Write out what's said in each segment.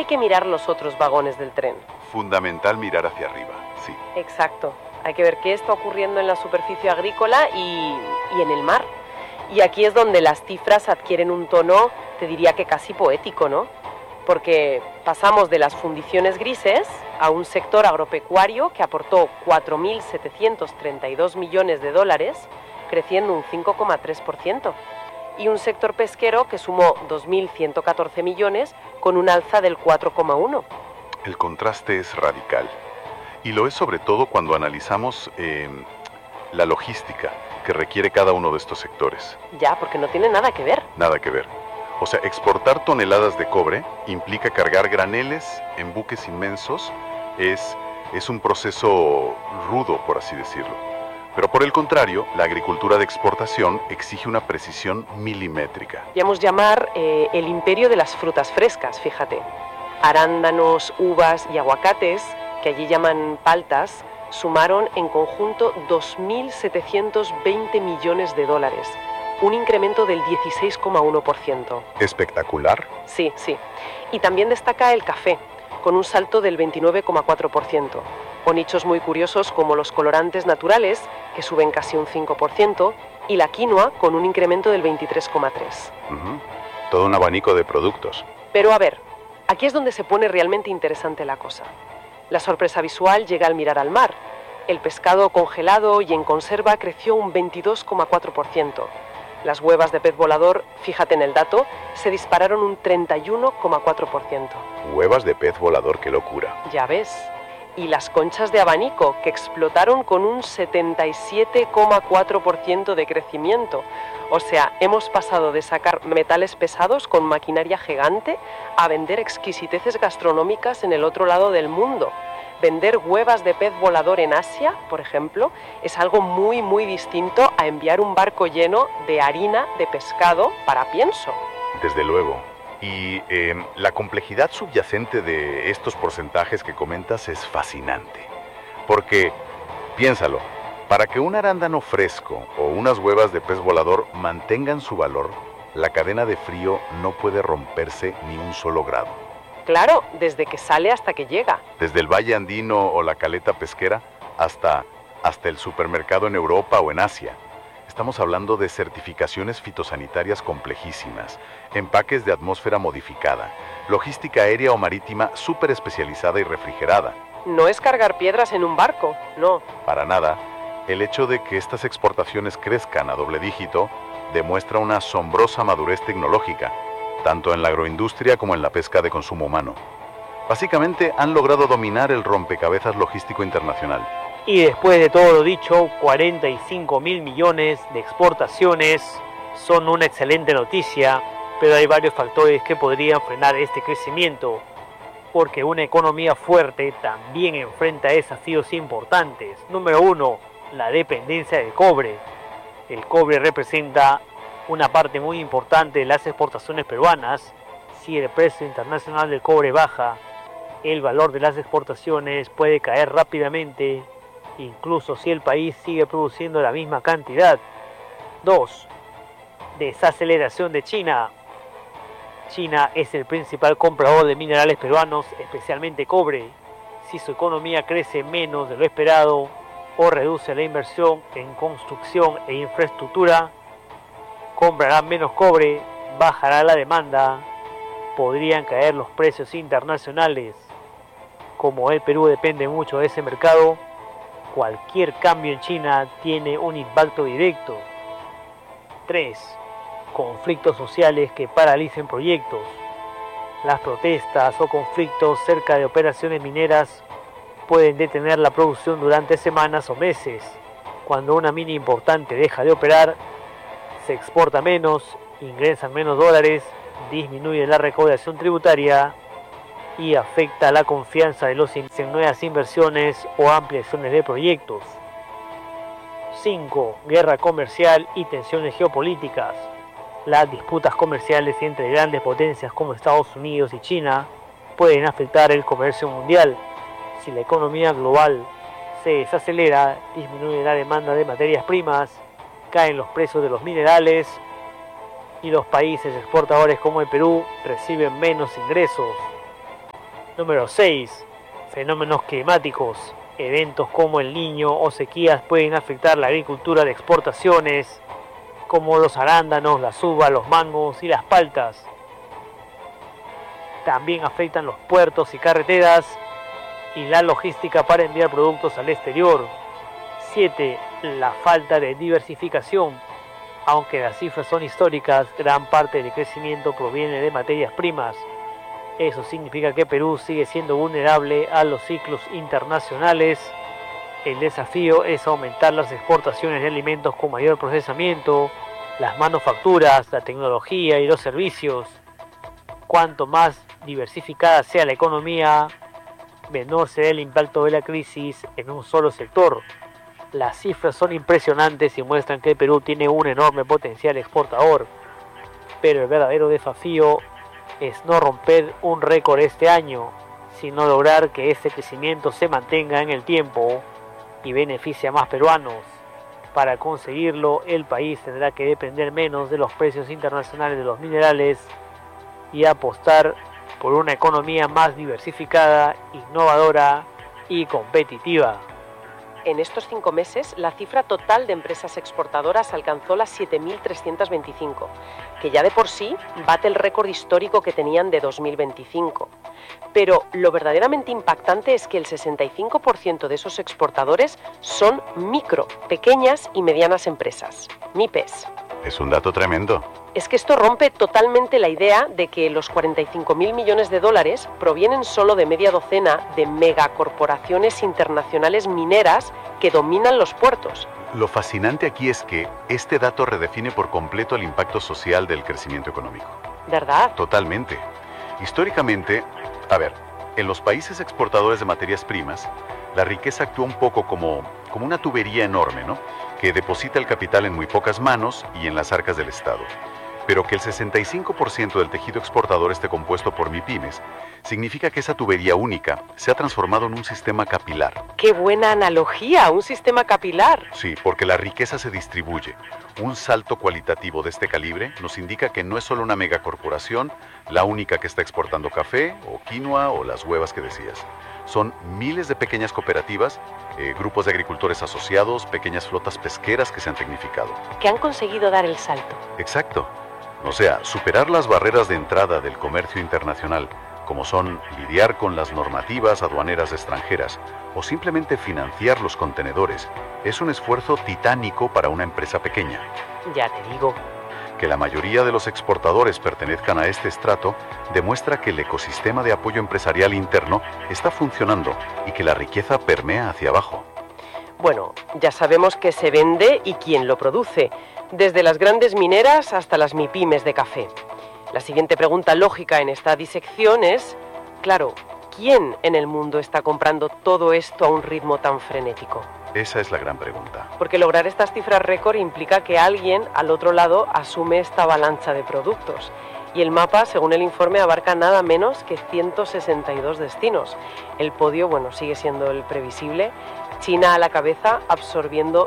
hay que mirar los otros vagones del tren. Fundamental mirar hacia arriba, sí. Exacto. Hay que ver qué está ocurriendo en la superficie agrícola y en el mar. Y aquí es donde las cifras adquieren un tono, te diría que casi poético, ¿no? Porque pasamos de las fundiciones grises a un sector agropecuario que aportó 4.732 millones de dólares, creciendo un 5,3%, y un sector pesquero que sumó 2.114 millones con un alza del 4,1%. El contraste es radical, y lo es sobre todo cuando analizamos la logística que requiere cada uno de estos sectores. Ya, porque no tiene nada que ver. Nada que ver. O sea, exportar toneladas de cobre implica cargar graneles en buques inmensos. Es un proceso rudo, por así decirlo. Pero por el contrario, la agricultura de exportación exige una precisión milimétrica. Podríamos llamar el imperio de las frutas frescas, fíjate. Arándanos, uvas y aguacates, que allí llaman paltas, sumaron en conjunto 2.720 millones de dólares. Un incremento del 16,1%. ¿Espectacular? Sí, sí. Y también destaca el café, con un salto del 29,4%, o nichos muy curiosos como los colorantes naturales, que suben casi un 5%, y la quinoa, con un incremento del 23,3%. Todo un abanico de productos. Pero a ver, aquí es donde se pone realmente interesante la cosa. La sorpresa visual llega al mirar al mar. El pescado congelado y en conserva creció un 22,4%. Las huevas de pez volador, fíjate en el dato, se dispararon un 31,4%. Huevas de pez volador, qué locura. Ya ves. Y las conchas de abanico, que explotaron con un 77,4% de crecimiento. O sea, hemos pasado de sacar metales pesados con maquinaria gigante a vender exquisiteces gastronómicas en el otro lado del mundo. Vender huevas de pez volador en Asia, por ejemplo, es algo muy, muy distinto a enviar un barco lleno de harina de pescado para pienso. Desde luego. Y la complejidad subyacente de estos porcentajes que comentas es fascinante. Porque, piénsalo, para que un arándano fresco o unas huevas de pez volador mantengan su valor, la cadena de frío no puede romperse ni un solo grado. Claro, desde que sale hasta que llega. Desde el Valle Andino o la caleta pesquera hasta el supermercado en Europa o en Asia. Estamos hablando de certificaciones fitosanitarias complejísimas, empaques de atmósfera modificada, logística aérea o marítima súper especializada y refrigerada. No es cargar piedras en un barco, no. Para nada. El hecho de que estas exportaciones crezcan a doble dígito demuestra una asombrosa madurez tecnológica, tanto en la agroindustria como en la pesca de consumo humano. Básicamente han logrado dominar el rompecabezas logístico internacional. Y después de todo lo dicho, 45.000 millones de exportaciones son una excelente noticia, pero hay varios factores que podrían frenar este crecimiento, porque una economía fuerte también enfrenta desafíos importantes. Número 1, la dependencia del cobre. El cobre representa una parte muy importante de las exportaciones peruanas. Si el precio internacional del cobre baja, el valor de las exportaciones puede caer rápidamente, incluso si el país sigue produciendo la misma cantidad. 2. Desaceleración de China. China es el principal comprador de minerales peruanos, especialmente cobre. Si su economía crece menos de lo esperado o reduce la inversión en construcción e infraestructura, comprará menos cobre, bajará la demanda, podrían caer los precios internacionales. Como el Perú depende mucho de ese mercado, cualquier cambio en China tiene un impacto directo. 3. Conflictos sociales que paralicen proyectos. Las protestas o conflictos cerca de operaciones mineras pueden detener la producción durante semanas o meses. Cuando una mina importante deja de operar, se exporta menos, ingresan menos dólares, disminuye la recaudación tributaria y afecta la confianza de los en nuevas inversiones o ampliaciones de proyectos. 5. Guerra comercial y tensiones geopolíticas. Las disputas comerciales entre grandes potencias como Estados Unidos y China pueden afectar el comercio mundial. Si la economía global se desacelera, disminuye la demanda de materias primas, caen los precios de los minerales y los países exportadores como el Perú reciben menos ingresos. Número 6. Fenómenos climáticos. Eventos como el Niño o sequías pueden afectar la agricultura de exportaciones, como los arándanos, las uvas, los mangos y las paltas. También afectan los puertos y carreteras y la logística para enviar productos al exterior. 7. La falta de diversificación. Aunque las cifras son históricas, gran parte del crecimiento proviene de materias primas. Eso significa que Perú sigue siendo vulnerable a los ciclos internacionales. El desafío es aumentar las exportaciones de alimentos con mayor procesamiento, las manufacturas, la tecnología y los servicios. Cuanto más diversificada sea la economía, menor será el impacto de la crisis en un solo sector. Las cifras son impresionantes y muestran que el Perú tiene un enorme potencial exportador, pero el verdadero desafío es no romper un récord este año, sino lograr que este crecimiento se mantenga en el tiempo y beneficie a más peruanos. Para conseguirlo, el país tendrá que depender menos de los precios internacionales de los minerales y apostar por una economía más diversificada, innovadora y competitiva. En estos 5 meses, la cifra total de empresas exportadoras alcanzó las 7.325, que ya de por sí bate el récord histórico que tenían de 2025. Pero lo verdaderamente impactante es que el 65% de esos exportadores son micro, pequeñas y medianas empresas, MIPES. Es un dato tremendo. Es que esto rompe totalmente la idea de que los 45.000 millones de dólares provienen solo de media docena de megacorporaciones internacionales mineras que dominan los puertos. Lo fascinante aquí es que este dato redefine por completo el impacto social del crecimiento económico. ¿Verdad? Totalmente. Históricamente, en los países exportadores de materias primas, la riqueza actúa un poco como una tubería enorme, ¿no?, que deposita el capital en muy pocas manos y en las arcas del Estado. Pero que el 65% del tejido exportador esté compuesto por MIPYMES, significa que esa tubería única se ha transformado en un sistema capilar. ¡Qué buena analogía! ¡Un sistema capilar! Sí, porque la riqueza se distribuye. Un salto cualitativo de este calibre nos indica que no es solo una megacorporación la única que está exportando café o quinoa o las huevas que decías. Son miles de pequeñas cooperativas, grupos de agricultores asociados, pequeñas flotas pesqueras que se han tecnificado. Que han conseguido dar el salto. Exacto. O sea, superar las barreras de entrada del comercio internacional, como son lidiar con las normativas aduaneras extranjeras o simplemente financiar los contenedores, es un esfuerzo titánico para una empresa pequeña. Ya te digo. Que la mayoría de los exportadores pertenezcan a este estrato demuestra que el ecosistema de apoyo empresarial interno está funcionando y que la riqueza permea hacia abajo. Bueno, ya sabemos qué se vende y quién lo produce, desde las grandes mineras hasta las MIPYMES de café. La siguiente pregunta lógica en esta disección es, claro, ¿quién en el mundo está comprando todo esto a un ritmo tan frenético? Esa es la gran pregunta. Porque lograr estas cifras récord implica que alguien al otro lado asume esta avalancha de productos. Y el mapa, según el informe, abarca nada menos que 162 destinos. El podio, sigue siendo el previsible. China a la cabeza, absorbiendo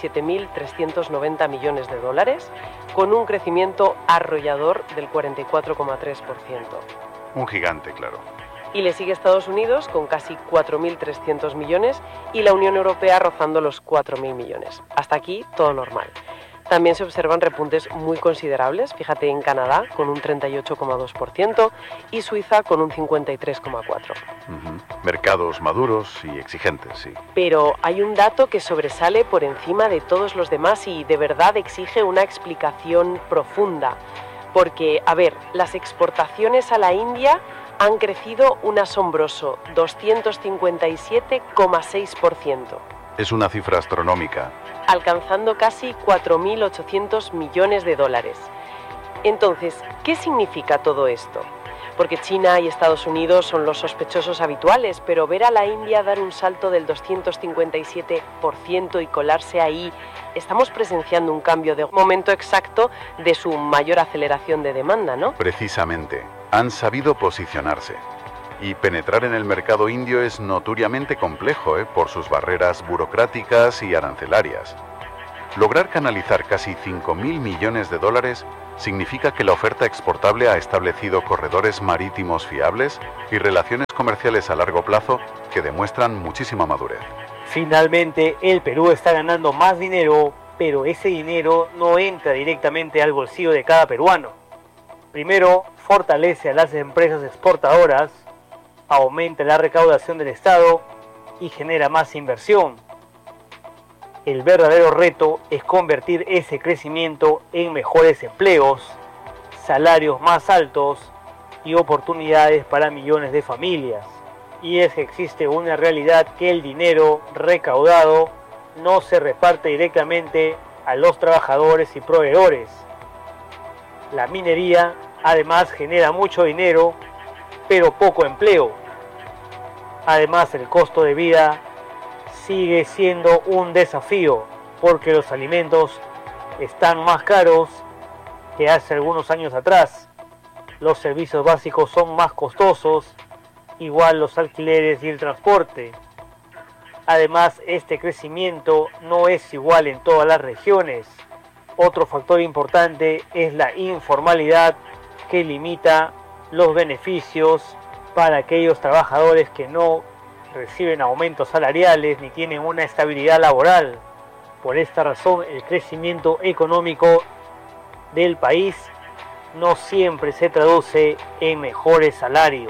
17.390 millones de dólares, con un crecimiento arrollador del 44,3%. Un gigante, claro. Y le sigue Estados Unidos con casi 4.300 millones y la Unión Europea rozando los 4.000 millones. Hasta aquí todo normal. También se observan repuntes muy considerables, fíjate, en Canadá con un 38,2% y Suiza con un 53,4%. Mercados maduros y exigentes, sí. Pero hay un dato que sobresale por encima de todos los demás y de verdad exige una explicación profunda. Porque, las exportaciones a la India han crecido un asombroso 257,6%. Es una cifra astronómica. Alcanzando casi 4.800 millones de dólares. Entonces, ¿qué significa todo esto? Porque China y Estados Unidos son los sospechosos habituales, pero ver a la India dar un salto del 257% y colarse ahí, estamos presenciando un cambio de momento exacto de su mayor aceleración de demanda, ¿no? Precisamente, han sabido posicionarse. Y penetrar en el mercado indio es notoriamente complejo, por sus barreras burocráticas y arancelarias. Lograr canalizar casi 5.000 millones de dólares significa que la oferta exportable ha establecido corredores marítimos fiables y relaciones comerciales a largo plazo que demuestran muchísima madurez. Finalmente, el Perú está ganando más dinero, pero ese dinero no entra directamente al bolsillo de cada peruano. Primero, fortalece a las empresas exportadoras, aumenta la recaudación del Estado y genera más inversión. El verdadero reto es convertir ese crecimiento en mejores empleos, salarios más altos y oportunidades para millones de familias. Y es que existe una realidad que el dinero recaudado no se reparte directamente a los trabajadores y proveedores. La minería además genera mucho dinero, pero poco empleo. Además, el costo de vida sigue siendo un desafío porque los alimentos están más caros que hace algunos años atrás. Los servicios básicos son más costosos, igual los alquileres y el transporte. Además, este crecimiento no es igual en todas las regiones. Otro factor importante es la informalidad que limita los beneficios para aquellos trabajadores que no reciben aumentos salariales ni tienen una estabilidad laboral. Por esta razón, el crecimiento económico del país no siempre se traduce en mejores salarios.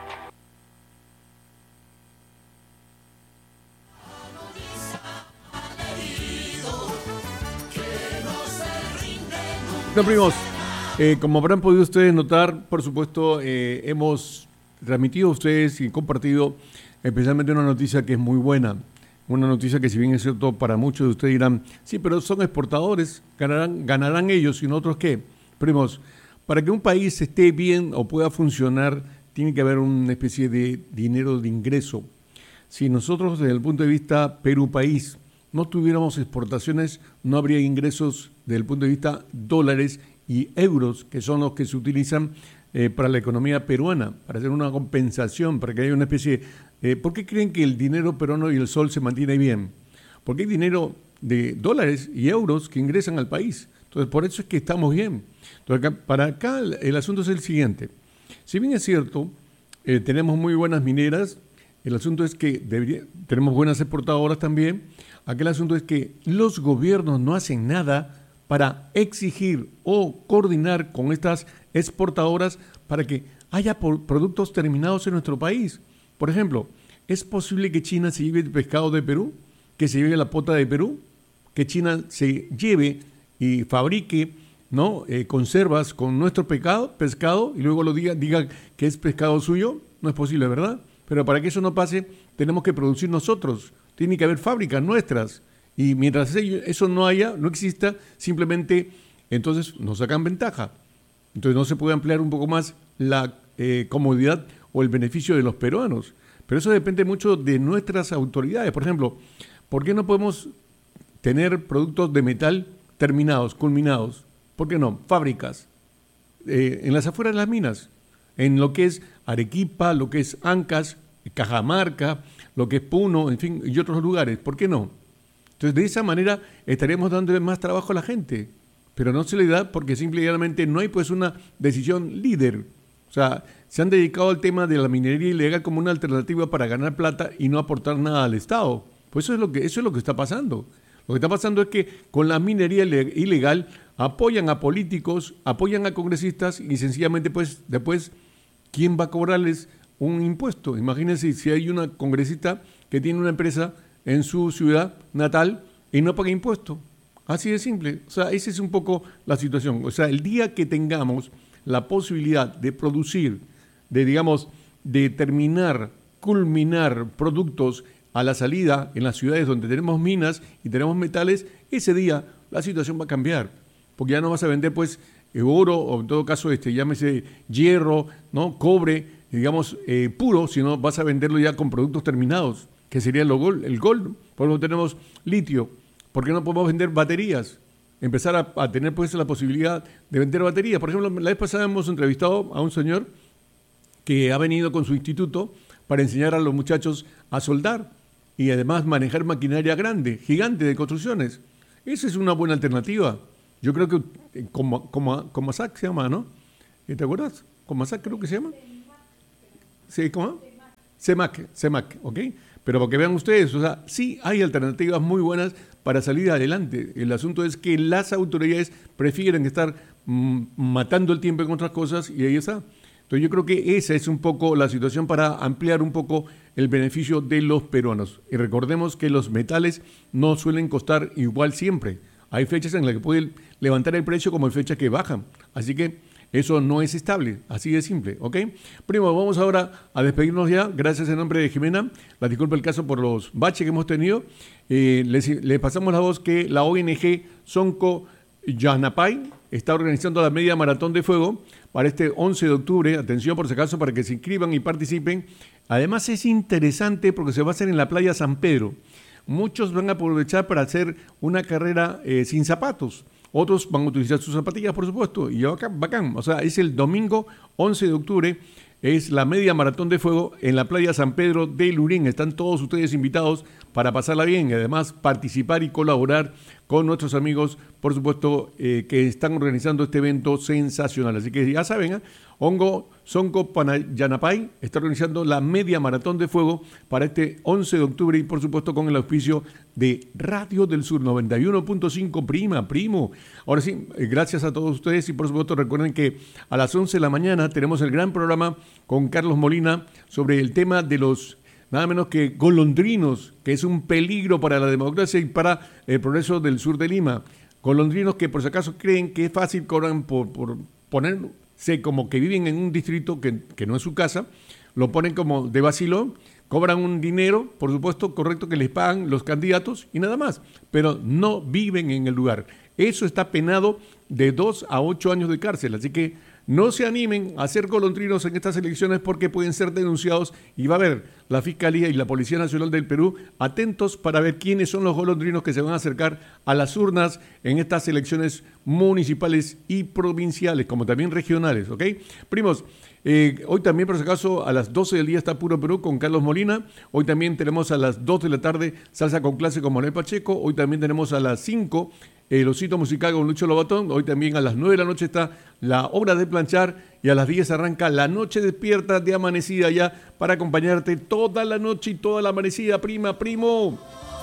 No, primos, como habrán podido ustedes notar, por supuesto, hemos transmitido a ustedes y compartido especialmente una noticia que es muy buena. Una noticia que, si bien es cierto, para muchos de ustedes dirán, sí, pero son exportadores, ganarán ellos y nosotros qué. Primos, para que un país esté bien o pueda funcionar, tiene que haber una especie de dinero de ingreso. Si nosotros, desde el punto de vista Perú-país, no tuviéramos exportaciones, no habría ingresos desde el punto de vista dólares y euros, que son los que se utilizan para la economía peruana, para hacer una compensación, para que haya una especie ¿por qué creen que el dinero peruano y el sol se mantiene bien? Porque hay dinero de dólares y euros que ingresan al país. Entonces, por eso es que estamos bien. Entonces, para acá el asunto es el siguiente. Si bien es cierto, tenemos muy buenas mineras, el asunto es que tenemos buenas exportadoras también. Aquel asunto es que los gobiernos no hacen nada para exigir o coordinar con estas exportadoras para que haya productos terminados en nuestro país. Por ejemplo, ¿es posible que China se lleve el pescado de Perú? ¿Que se lleve la pota de Perú? ¿Que China se lleve y fabrique, ¿no? Conservas con nuestro pescado y luego lo diga que es pescado suyo? No es posible, ¿verdad? Pero para que eso no pase, tenemos que producir nosotros. Tiene que haber fábricas nuestras. Y mientras eso no exista, simplemente entonces nos sacan ventaja. Entonces no se puede ampliar un poco más la comodidad o el beneficio de los peruanos. Pero eso depende mucho de nuestras autoridades. Por ejemplo, ¿por qué no podemos tener productos de metal terminados, culminados? ¿Por qué no? Fábricas. En las afueras de las minas. En lo que es Arequipa, lo que es Ancash, Cajamarca, lo que es Puno, en fin, y otros lugares. ¿Por qué no? Entonces, de esa manera estaríamos dándole más trabajo a la gente. Pero no se le da porque simplemente no hay pues una decisión líder. O sea, se han dedicado al tema de la minería ilegal como una alternativa para ganar plata y no aportar nada al Estado. Pues eso es lo que está pasando. Lo que está pasando es que con la minería ilegal apoyan a políticos, apoyan a congresistas y sencillamente pues después, ¿quién va a cobrarles un impuesto? Imagínense si hay una congresista que tiene una empresa en su ciudad natal y no paga impuesto. Así de simple. O sea, esa es un poco la situación. O sea, el día que tengamos la posibilidad de producir, de terminar, culminar productos a la salida en las ciudades donde tenemos minas y tenemos metales, ese día la situación va a cambiar. Porque ya no vas a vender pues oro o en todo caso llámese hierro, ¿no? Cobre, puro, sino vas a venderlo ya con productos terminados, que sería el gold. Por ejemplo, tenemos litio. ¿Por qué no podemos vender baterías? Empezar a tener pues la posibilidad de vender baterías. Por ejemplo, la vez pasada hemos entrevistado a un señor que ha venido con su instituto para enseñar a los muchachos a soldar y además manejar maquinaria grande, gigante de construcciones. Esa es una buena alternativa. Yo creo que Comasac se llama, ¿no? ¿Te acuerdas? Comasac creo que se llama. Sí, ¿cómo? CEMAC, ¿ok? Pero para que vean ustedes, o sea, sí hay alternativas muy buenas para salir adelante. El asunto es que las autoridades prefieren estar matando el tiempo en otras cosas y ahí está. Entonces yo creo que esa es un poco la situación para ampliar un poco el beneficio de los peruanos. Y recordemos que los metales no suelen costar igual siempre. Hay fechas en las que pueden levantar el precio como hay fechas que bajan. Así que eso no es estable, así de simple, ¿ok? Primo, vamos ahora a despedirnos ya. Gracias en nombre de Jimena. La disculpa el caso por los baches que hemos tenido. Le pasamos la voz que la ONG Sonco Yanapay está organizando la media maratón de fuego para este 11 de octubre. Atención por si acaso para que se inscriban y participen. Además es interesante porque se va a hacer en la playa San Pedro. Muchos van a aprovechar para hacer una carrera sin zapatos. Otros van a utilizar sus zapatillas, por supuesto, y bacán. O sea, es el domingo 11 de octubre, es la media maratón de fuego en la playa San Pedro de Lurín. Están todos ustedes invitados para pasarla bien y además participar y colaborar con nuestros amigos, por supuesto, que están organizando este evento sensacional. Así que ya saben, Hongo Sonco Yanapay está organizando la media maratón de fuego para este 11 de octubre y por supuesto con el auspicio de Radio del Sur 91.5 primo. Ahora sí, gracias a todos ustedes y por supuesto recuerden que a las 11 de la mañana tenemos el gran programa con Carlos Molina sobre el tema de los nada menos que golondrinos, que es un peligro para la democracia y para el progreso del sur de Lima. Golondrinos que por si acaso creen que es fácil cobran por ponerse como que viven en un distrito que no es su casa, lo ponen como de vacilón, cobran un dinero, por supuesto, correcto, que les pagan los candidatos y nada más, pero no viven en el lugar. Eso está penado de 2 a 8 años de cárcel, así que no se animen a hacer golondrinos en estas elecciones porque pueden ser denunciados y va a haber la Fiscalía y la Policía Nacional del Perú atentos para ver quiénes son los golondrinos que se van a acercar a las urnas en estas elecciones municipales y provinciales, como también regionales, ¿ok? Primos, hoy también, por si acaso, a las 12 del día está Puro Perú con Carlos Molina. Hoy también tenemos a las 2 de la tarde Salsa con Clase con Manuel Pacheco. Hoy también tenemos a las 5 el Osito Musical con Lucho Lobatón. Hoy también a las 9 de la noche está la Obra de Planchar y a las 10 arranca La Noche Despierta de Amanecida ya para acompañarte toda la noche y toda la amanecida, primo.